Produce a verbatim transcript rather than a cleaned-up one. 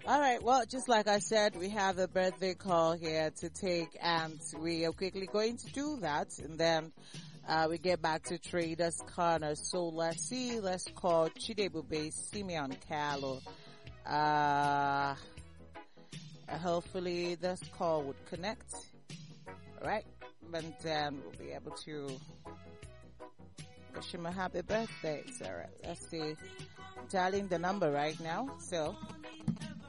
All right. Well, just like I said, we have a birthday call here to take, and we are quickly going to do that, and then uh, we get back to Traders Corner. So let's see. Let's call Chidebube Simeon Carlo. Uh, hopefully this call would connect. All right, and then we'll be able to wish him a happy birthday. So, all right, let's see. Dialing the number right now. So.